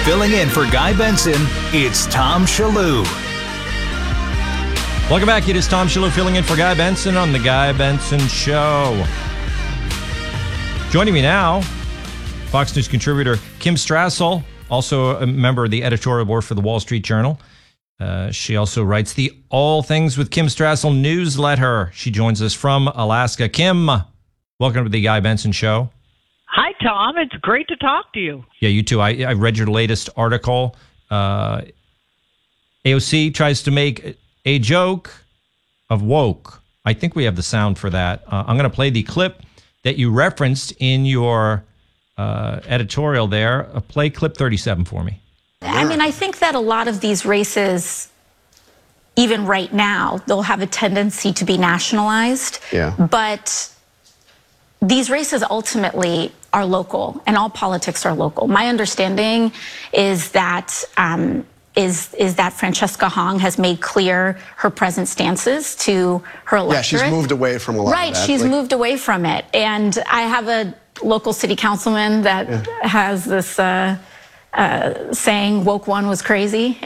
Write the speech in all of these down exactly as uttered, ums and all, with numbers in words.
Filling in for Guy Benson, it's Tom Shillue. Welcome back. It is Tom Shillue filling in for Guy Benson on The Guy Benson Show. Joining me now, Fox News contributor Kim Strassel, also a member of the editorial board for the Wall Street Journal. Uh, she also writes the All Things with Kim Strassel newsletter. She joins us from Alaska. Kim, welcome to The Guy Benson Show. Hi, Tom. It's great to talk to you. Yeah, you too. I, I read your latest article. Uh, A O C tries to make a joke of woke. I think we have the sound for that. Uh, I'm going to play the clip that you referenced in your uh, editorial there. Uh, play clip thirty-seven for me. I mean, I think that a lot of these races, even right now, they'll have a tendency to be nationalized. Yeah. But these races ultimately are local, and all politics are local. My understanding is that um, is is that Francesca Hong has made clear her present stances to her electorate. Yeah, she's moved away from a lot right, of that. she's like, moved away from it. And I have a local city councilman that yeah. has this uh, uh, saying, woke one was crazy.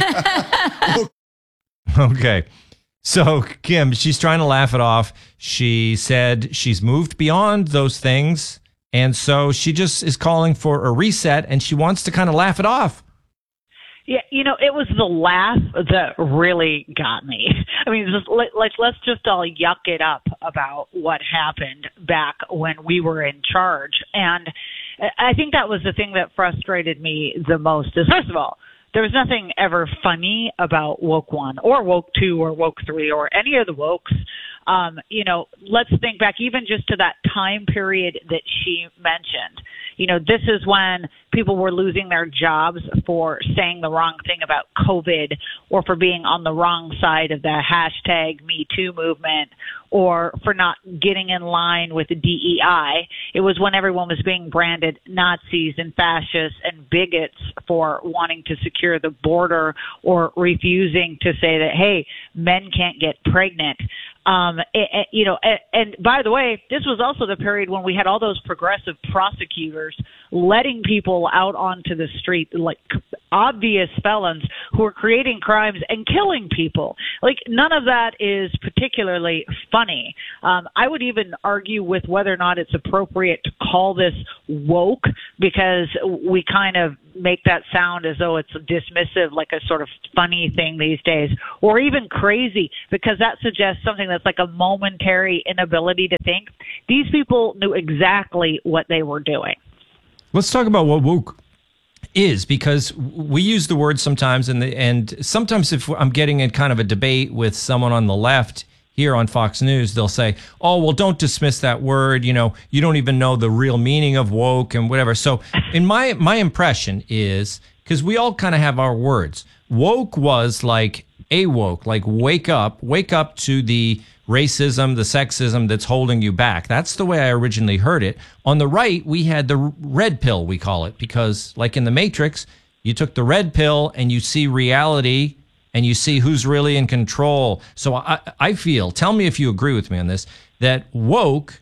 Okay. So, Kim, she's trying to laugh it off. She said she's moved beyond those things, and so she just is calling for a reset, and she wants to kind of laugh it off. Yeah, you know, it was the laugh that really got me. I mean, just, like, like, let's just all yuck it up about what happened back when we were in charge. And I think that was the thing that frustrated me the most is, first of all, there was nothing ever funny about woke one or woke two or woke three or any of the wokes. Um, you know, let's think back even just to that time period that she mentioned. You know, this is when people were losing their jobs for saying the wrong thing about COVID or for being on the wrong side of the hashtag Me Too movement or for not getting in line with the D E I. It was when everyone was being branded Nazis and fascists and bigots for wanting to secure the border or refusing to say that, hey, men can't get pregnant. Um, it, it, you know, and, and by the way, this was also the period when we had all those progressive prosecutors letting people out onto the street, like obvious felons who were creating crimes and killing people. Like none of that is particularly funny. Um, I would even argue with whether or not it's appropriate to call this woke because we kind of make that sound as though it's dismissive, like a sort of funny thing these days, or even crazy, because that suggests something that's like a momentary inability to think. These people knew exactly what they were doing. Let's talk about what woke is, because we use the word sometimes, and and sometimes if I'm getting in kind of a debate with someone on the left here on Fox News, they'll say, oh, well, don't dismiss that word. You know, you don't even know the real meaning of woke and whatever. So in my my impression is, because we all kind of have our words, woke was like a woke, like wake up, wake up to the racism, the sexism that's holding you back. That's the way I originally heard it. On the right, we had the red pill, we call it, because like in the Matrix, you took the red pill and you see reality and you see who's really in control. So I, I feel, tell me if you agree with me on this, that woke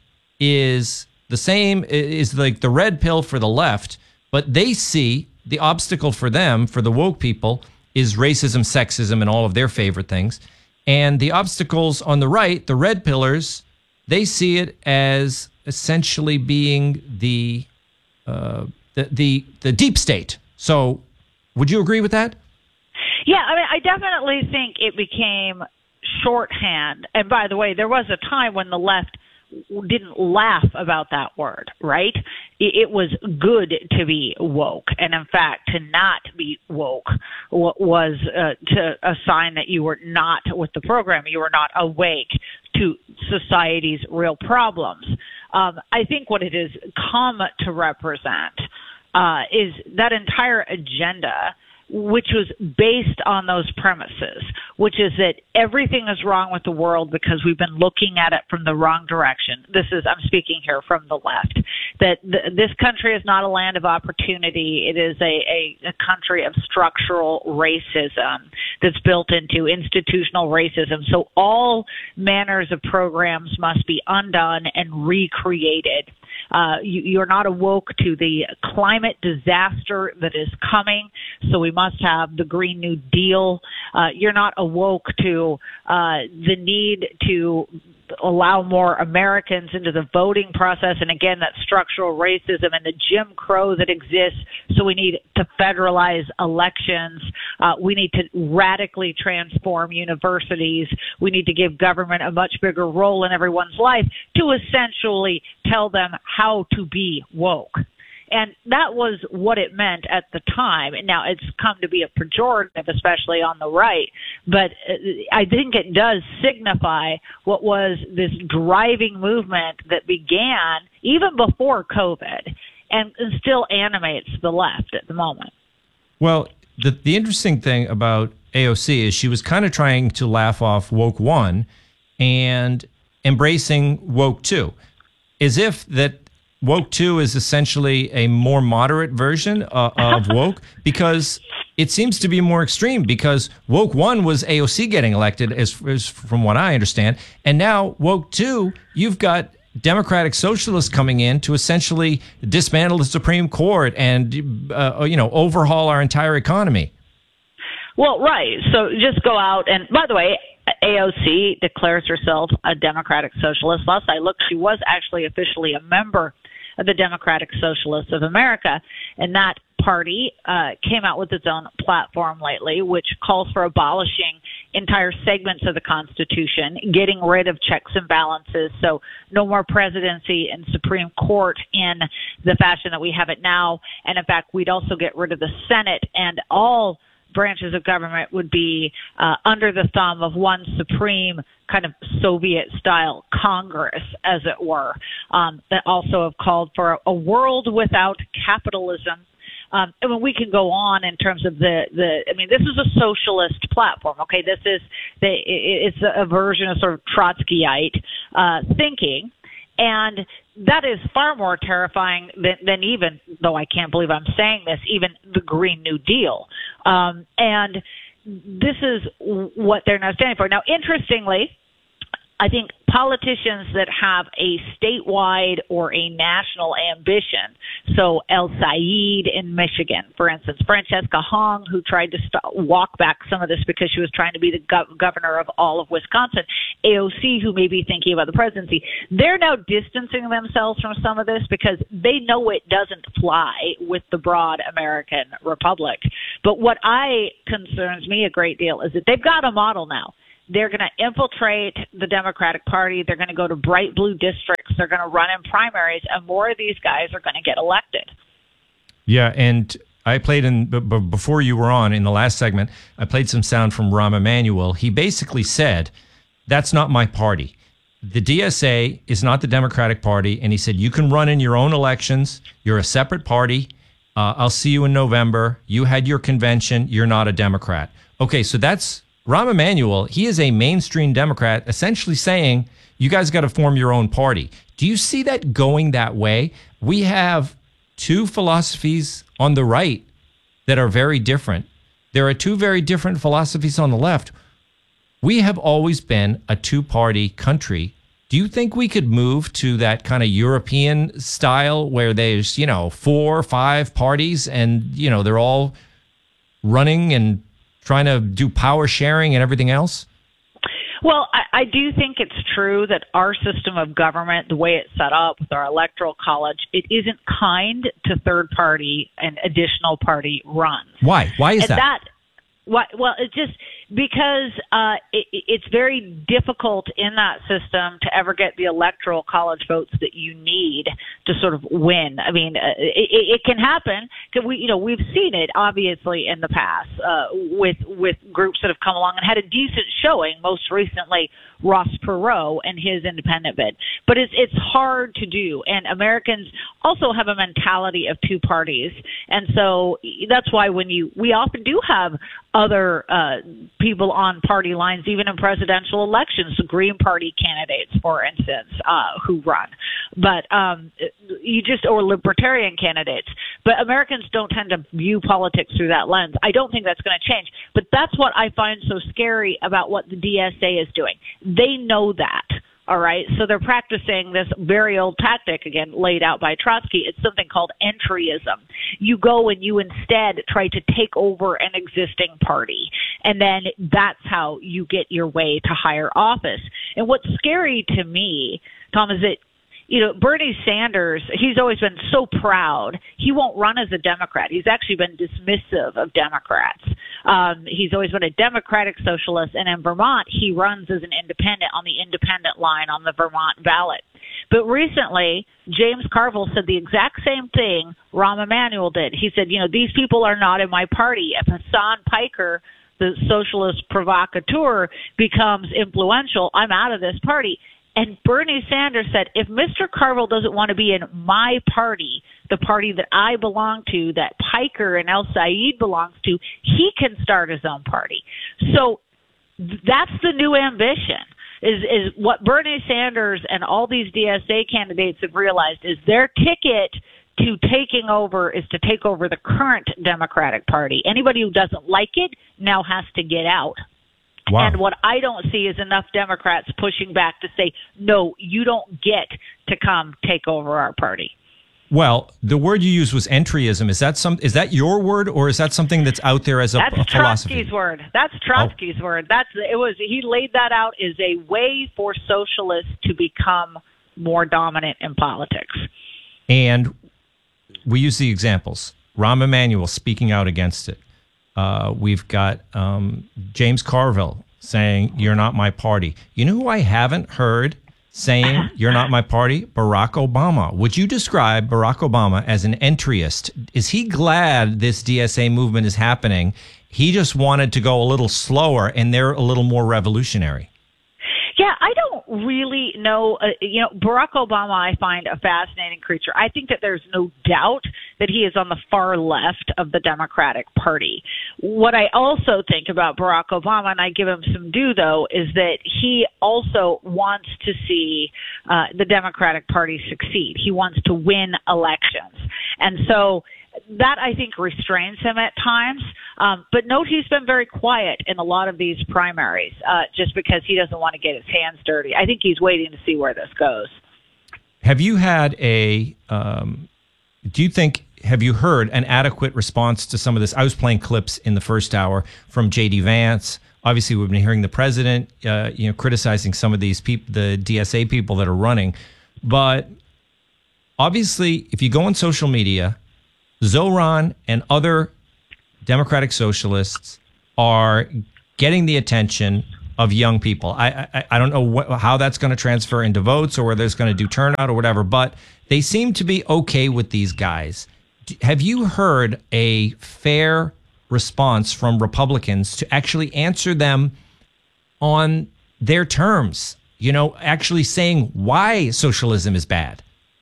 is the same, is like the red pill for the left, but they see the obstacle for them, for the woke people, is racism, sexism, and all of their favorite things. And the obstacles on the right, the red pillars, they see it as essentially being the uh, the, the the deep state. So would you agree with that? Yeah, I mean, I definitely think it became shorthand. And by the way, there was a time when the left didn't laugh about that word, right? It was good to be woke. And in fact, to not be woke was uh, to a sign that you were not with the program. You were not awake to society's real problems. Um, I think what it has come to represent uh, is that entire agenda, which was based on those premises, which is that everything is wrong with the world because we've been looking at it from the wrong direction. This is, I'm speaking here from the left, that th- this country is not a land of opportunity. It is a, a, a country of structural racism that's built into institutional racism. So all manners of programs must be undone and recreated. Uh, you, you're not awoke to the climate disaster that is coming, so we must have the Green New Deal. Uh, you're not awoke to uh, the need to allow more Americans into the voting process. And again, that structural racism and the Jim Crow that exists. So we need to federalize elections. Uh, we need to radically transform universities. We need to give government a much bigger role in everyone's life to essentially tell them how to be woke. And that was what it meant at the time. Now, it's come to be a pejorative, especially on the right. But I think it does signify what was this driving movement that began even before COVID and still animates the left at the moment. Well, the, the interesting thing about A O C is she was kind of trying to laugh off woke one and embracing woke two, as if that woke two is essentially a more moderate version uh, of woke, because it seems to be more extreme, because woke one was A O C getting elected, as, as from what I understand. And now woke two, you've got Democratic Socialists coming in to essentially dismantle the Supreme Court and, uh, you know, overhaul our entire economy. Well, right. So just go out and, by the way, A O C declares herself a Democratic Socialist. Last I looked, she was actually officially a member of the Democratic Socialists of America, and that party uh, came out with its own platform lately, which calls for abolishing entire segments of the Constitution, getting rid of checks and balances, so no more presidency and Supreme Court in the fashion that we have it now. And in fact, we'd also get rid of the Senate, and all branches of government would be uh, under the thumb of one supreme kind of Soviet-style Congress, as it were. Um, that also have called for a world without capitalism. Um, I mean, we can go on in terms of the, the, I mean, this is a socialist platform, okay? This is, the, it's a version of sort of Trotskyite uh, thinking. And that is far more terrifying than, than even, though I can't believe I'm saying this, even the Green New Deal. Um, and this is what they're now standing for. Now, interestingly, I think politicians that have a statewide or a national ambition, so El Said in Michigan, for instance, Francesca Hong, who tried to st- walk back some of this because she was trying to be the gov- governor of all of Wisconsin, A O C, who may be thinking about the presidency, they're now distancing themselves from some of this because they know it doesn't fly with the broad American republic. But what I concerns me a great deal is that they've got a model now. They're going to infiltrate the Democratic Party. They're going to go to bright blue districts. They're going to run in primaries, and more of these guys are going to get elected. Yeah, and I played in, b- b- before you were on, in the last segment, I played some sound from Rahm Emanuel. He basically said, that's not my party. The D S A is not the Democratic Party, and he said, you can run in your own elections. You're a separate party. Uh, I'll see you in November. You had your convention. You're not a Democrat. Okay, so that's Rahm Emanuel. He is a mainstream Democrat, essentially saying, you guys got to form your own party. Do you see that going that way? We have two philosophies on the right that are very different. There are two very different philosophies on the left. We have always been a two-party country. Do you think we could move to that kind of European style where there's, you know, four or five parties and, you know, they're all running and trying to do power sharing and everything else? Well, I, I do think it's true that our system of government, the way it's set up with our electoral college, it isn't kind to third party and additional party runs. Why? Why is and that? that why, well, it's just because uh, it, it's very difficult in that system to ever get the electoral college votes that you need to sort of win. I mean, uh, it, it can happen. We, you know, we've seen it obviously in the past uh, with with groups that have come along and had a decent showing. Most recently, Ross Perot and his independent bid. But it's it's hard to do, and Americans also have a mentality of two parties, and so that's why when you we often do have other uh, people on party lines, even in presidential elections, the Green Party candidates, for instance, uh, who run, but um, you just or libertarian candidates. But Americans don't tend to view politics through that lens. I don't think that's going to change. But that's what I find so scary about what the D S A is doing. They know that. All right. So they're practicing this very old tactic, again, laid out by Trotsky. It's something called entryism. You go and you instead try to take over an existing party. And then that's how you get your way to higher office. And what's scary to me, Tom, is that, you know, Bernie Sanders, he's always been so proud. He won't run as a Democrat. He's actually been dismissive of Democrats. Um, he's always been a Democratic socialist. And in Vermont, he runs as an independent on the independent line on the Vermont ballot. But recently, James Carville said the exact same thing Rahm Emanuel did. He said, you know, these people are not in my party. If Hassan Piker, the socialist provocateur, becomes influential, I'm out of this party. And Bernie Sanders said, if Mister Carville doesn't want to be in my party, the party that I belong to, that Piker and El Said belongs to, he can start his own party. So that's the new ambition, is, is what Bernie Sanders and all these D S A candidates have realized is their ticket to taking over is to take over the current Democratic Party. Anybody who doesn't like it now has to get out. Wow. And what I don't see is enough Democrats pushing back to say, no, you don't get to come take over our party. Well, the word you used was entryism. Is that some? Is that your word, or is that something that's out there as a, that's a philosophy? Trotsky's word. That's Trotsky's oh. word. That's it was. He laid that out as a way for socialists to become more dominant in politics. And we use the examples. Rahm Emanuel speaking out against it. Uh, we've got um, James Carville saying, you're not my party. You know who I haven't heard saying, you're not my party? Barack Obama. Would you describe Barack Obama as an entryist? Is he glad this D S A movement is happening? He just wanted to go a little slower, and they're a little more revolutionary. Yeah, I don't really know. Uh, you know, Barack Obama, I find a fascinating creature. I think that there's no doubt that he is on the far left of the Democratic Party. What I also think about Barack Obama, and I give him some due, though, is that he also wants to see uh, the Democratic Party succeed. He wants to win elections. And so that, I think, restrains him at times. Um, but note he's been very quiet in a lot of these primaries uh, just because he doesn't want to get his hands dirty. I think he's waiting to see where this goes. Have you had a, um, do you think, have you heard an adequate response to some of this? I was playing clips in the first hour from J D Vance. Obviously, we've been hearing the president, uh, you know, criticizing some of these people, the D S A people that are running. But obviously, if you go on social media, Zoran and other Democratic socialists are getting the attention of young people. I I, I don't know what, how that's going to transfer into votes or whether it's going to do turnout or whatever, but they seem to be okay with these guys. Have you heard a fair response from Republicans to actually answer them on their terms? You know, actually saying why socialism is bad?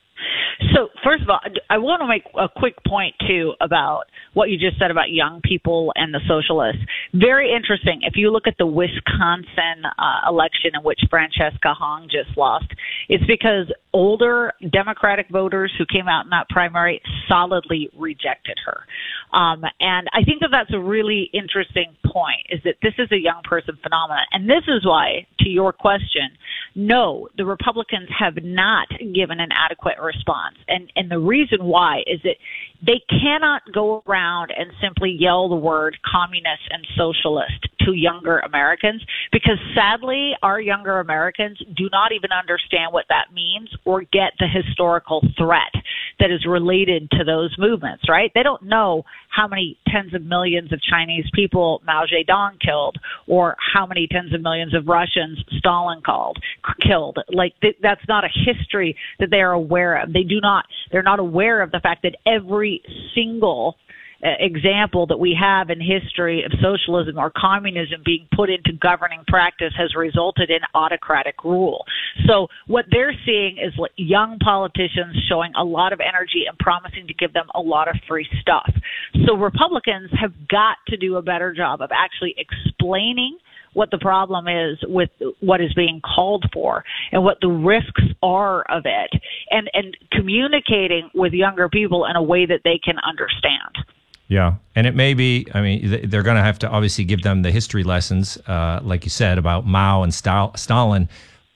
So, first of all, I want to make a quick point, too, about what you just said about young people and the socialists. Very interesting. If you look at the Wisconsin uh, election in which Francesca Hong just lost, it's because older Democratic voters who came out in that primary solidly rejected her. Um, and I think that that's a really interesting point, is that this is a young person phenomenon. And this is why, to your question, no, the Republicans have not given an adequate response. And, and the reason why is that they cannot go around and simply yell the word communist and socialist to younger Americans, because sadly, our younger Americans do not even understand what that means or get the historical threat that is related to those movements, right? They don't know how many tens of millions of Chinese people Mao Zedong killed, or how many tens of millions of Russians Stalin called, killed. Like, th- that's not a history that they are aware of. They do not, they're not aware of the fact that every single example that we have in history of socialism or communism being put into governing practice has resulted in autocratic rule. So what they're seeing is young politicians showing a lot of energy and promising to give them a lot of free stuff. So Republicans have got to do a better job of actually explaining what the problem is with what is being called for and what the risks are of it, and, and communicating with younger people in a way that they can understand. Yeah. And it may be, I mean, they're going to have to obviously give them the history lessons, uh, like you said, about Mao and Stal- Stalin. But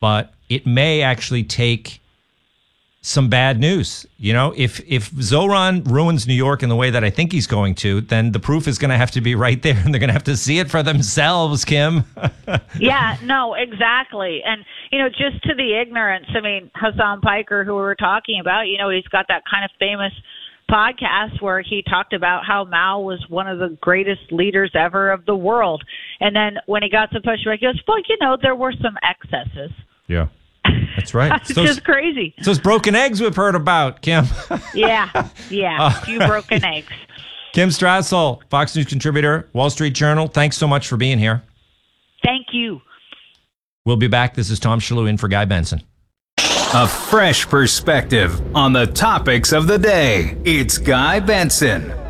it may actually take some bad news. You know, if if Zoran ruins New York in the way that I think he's going to, then the proof is going to have to be right there, and they're going to have to see it for themselves, Kim. Yeah, no, exactly. And, you know, just to the ignorance, I mean, Hassan Piker, who we were talking about, you know, he's got that kind of famous podcast where he talked about how Mao was one of the greatest leaders ever of the world. And then when he got to pushback, he goes, well, you know, there were some excesses. Yeah. That's right. It's just crazy. It's those broken eggs we've heard about, Kim. yeah, yeah, a few broken eggs. Kim Strassel, Fox News contributor, Wall Street Journal, thanks so much for being here. Thank you. We'll be back. This is Tom Shillue in for Guy Benson. A fresh perspective on the topics of the day. It's Guy Benson.